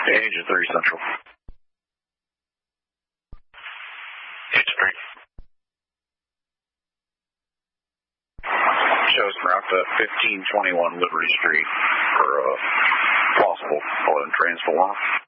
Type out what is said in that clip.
Agent 3 Central. Agent 3. Shows route to 1521 Liberty Street for a possible transfer line.